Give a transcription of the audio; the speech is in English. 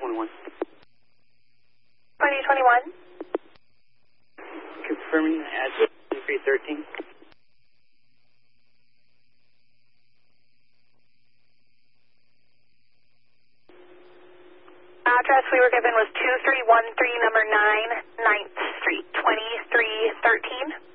2021. 2021. Confirming the address 313. Address we were given was 2313 number 9, 9th Street, 2313.